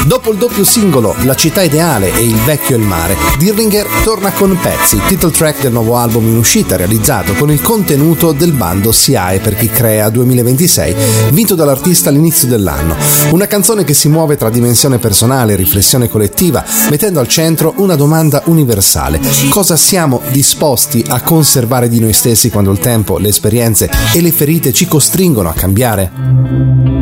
Dopo il doppio singolo La città ideale e Il vecchio e il mare, Dirlinger torna con Pezzi, title track del nuovo album in uscita, realizzato con il contenuto del bando SIAE per chi crea 2026, vinto dall'artista all'inizio dell'anno. Una canzone che si muove tra dimensione personale e riflessione collettiva, mettendo al centro una domanda universale: cosa siamo disposti a conservare di noi stessi quando il tempo, le esperienze e le ferite ci costringono a cambiare?